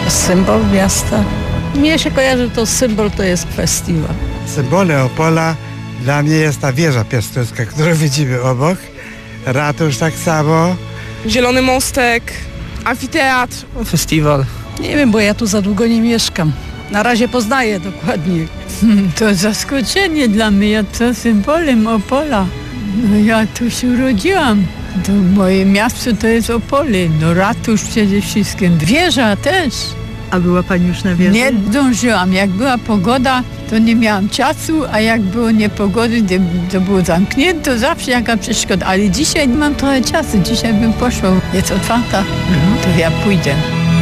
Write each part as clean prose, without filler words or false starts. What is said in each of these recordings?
Symbol miasta. Mnie się kojarzy, że to symbol to jest festiwal. Symbolem Opola dla mnie jest ta wieża piastowska, którą widzimy obok. Ratusz tak samo. Zielony Mostek, amfiteatr. Festiwal. Nie wiem, bo ja tu za długo nie mieszkam. Na razie poznaję dokładnie. To zaskoczenie dla mnie, ja to symbolem Opola. No ja tu się urodziłam. To moje miasto to jest Opole. No ratusz przede wszystkim. Wieża też. A była pani już na wieży? Nie zdążyłam. Jak była pogoda, to nie miałam czasu, a jak było niepogody, to było zamknięte, zawsze jaka przeszkoda. Ale dzisiaj mam trochę czasu, dzisiaj bym poszła. Jest otwarta, to ja pójdę.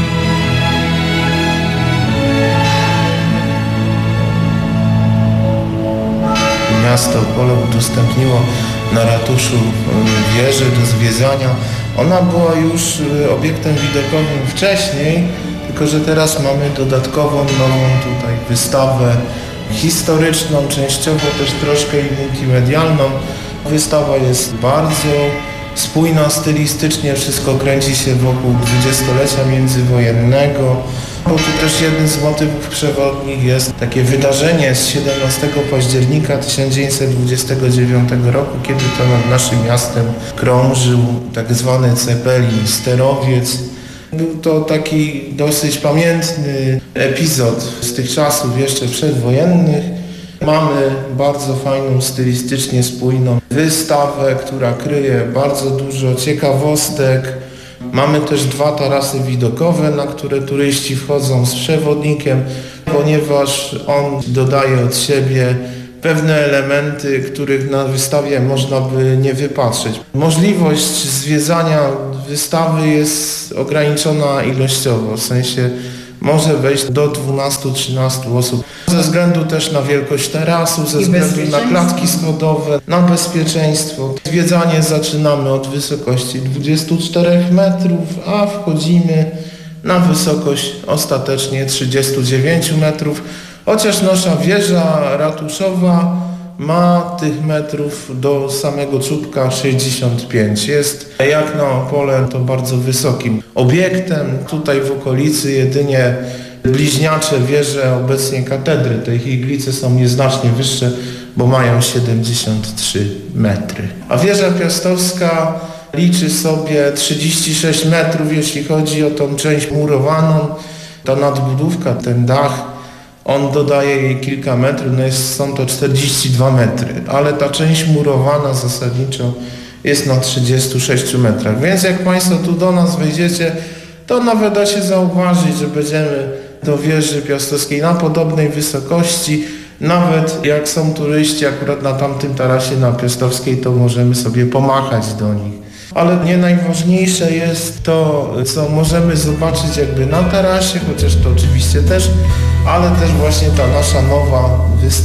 Miasto Opole udostępniło na ratuszu wieżę do zwiedzania. Ona była już obiektem widokowym wcześniej, tylko że teraz mamy dodatkową, nową tutaj wystawę historyczną, częściowo też troszkę i multimedialną. Wystawa jest bardzo spójna stylistycznie, wszystko kręci się wokół dwudziestolecia międzywojennego, bo tu też jeden z motywów przewodnich jest takie wydarzenie z 17 października 1929 roku, kiedy to nad naszym miastem krążył tak zwany Cepelin sterowiec. Był to taki dosyć pamiętny epizod z tych czasów jeszcze przedwojennych. Mamy bardzo fajną, stylistycznie spójną wystawę, która kryje bardzo dużo ciekawostek. Mamy też 2 tarasy widokowe, na które turyści wchodzą z przewodnikiem, ponieważ on dodaje od siebie pewne elementy, których na wystawie można by nie wypatrzeć. Możliwość zwiedzania wystawy jest ograniczona ilościowo, w sensie może wejść do 12-13 osób. Ze względu też na wielkość tarasu, ze względu na klatki schodowe, na bezpieczeństwo. Zwiedzanie zaczynamy od wysokości 24 metrów, a wchodzimy na wysokość ostatecznie 39 metrów. Chociaż nasza wieża ratuszowa ma tych metrów do samego czubka 65. Jest jak na Opole to bardzo wysokim obiektem. Tutaj w okolicy jedynie bliźniacze wieże obecnie katedry tej iglicy są nieznacznie wyższe, bo mają 73 metry. A wieża piastowska liczy sobie 36 metrów, jeśli chodzi o tą część murowaną. Ta nadbudówka, ten dach, on dodaje jej kilka metrów, no są to 42 metry, ale ta część murowana zasadniczo jest na 36 metrach. Więc jak Państwo tu do nas wejdziecie, to nawet da się zauważyć, że będziemy do wieży piastowskiej na podobnej wysokości. Nawet jak są turyści akurat na tamtym tarasie na Piastowskiej, to możemy sobie pomachać do nich. Ale nie najważniejsze jest to, co możemy zobaczyć jakby na tarasie, chociaż to oczywiście też, ale też właśnie ta nasza nowa wystawa.